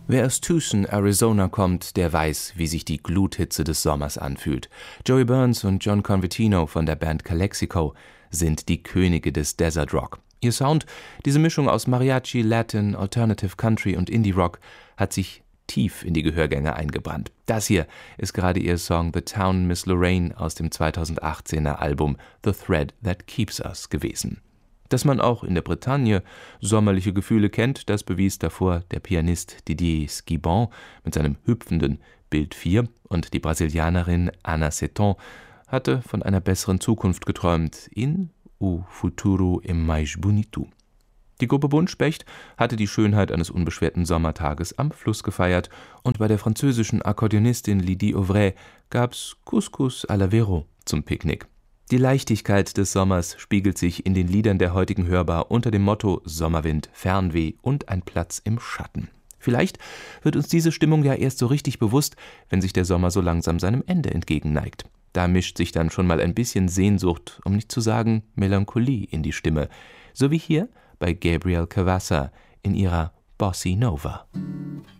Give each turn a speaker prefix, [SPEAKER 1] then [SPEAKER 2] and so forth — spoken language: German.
[SPEAKER 1] Wer aus Tucson, Arizona kommt, der weiß, wie sich die Gluthitze des Sommers anfühlt. Joey Burns und John Convertino von der Band Calexico sind die Könige des Desert Rock. Ihr Sound, diese Mischung aus Mariachi, Latin, Alternative Country und Indie Rock, hat sich tief in die Gehörgänge eingebrannt. Das hier ist gerade ihr Song The Town Miss Lorraine aus dem 2018er Album The Thread That Keeps Us gewesen. Dass man auch in der Bretagne sommerliche Gefühle kennt, das bewies davor der Pianist Didier Skibon mit seinem hüpfenden Bild 4 und die Brasilianerin Ana Seton hatte von einer besseren Zukunft geträumt in O Futuro é mais bonito. Die Gruppe Buntspecht hatte die Schönheit eines unbeschwerten Sommertages am Fluss gefeiert und bei der französischen Akkordeonistin Lydie Auvray gab's Couscous à la Véro zum Picknick. Die Leichtigkeit des Sommers spiegelt sich in den Liedern der heutigen hörbar unter dem Motto Sommerwind, Fernweh und ein Platz im Schatten. Vielleicht wird uns diese Stimmung ja erst so richtig bewusst, wenn sich der Sommer so langsam seinem Ende entgegenneigt. Da mischt sich dann schon mal ein bisschen Sehnsucht, um nicht zu sagen Melancholie in die Stimme, so wie hier bei Gabrielle Cavassa in ihrer Bossa Nova.